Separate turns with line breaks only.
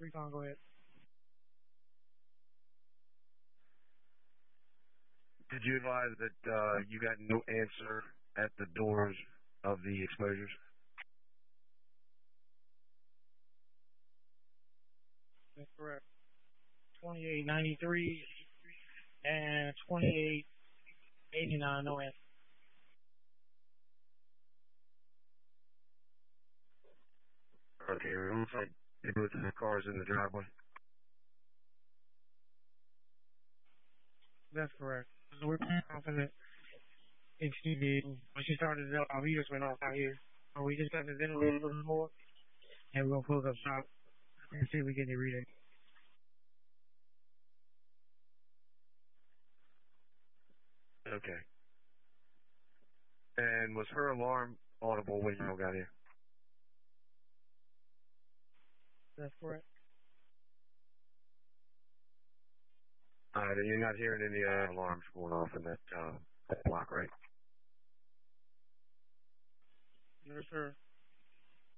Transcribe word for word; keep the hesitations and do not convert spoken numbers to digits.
Recon, go ahead.
Did you advise that uh, you got no answer at the doors of the exposures?
That's correct. twenty-eight ninety-three and twenty-eight eighty-nine, no answer.
Okay, it looks like they both have cars in the driveway.
That's correct. So we're confident if she did. When she started it up, our heaters went off out here. So we just got to ventilate a little more, and we're going to close up shop and see if we get any reading.
Okay. And was her alarm audible when you all got here?
That's correct.
Uh, you're not hearing any uh, alarms going off in that, uh, that block, right?
Yes, sir.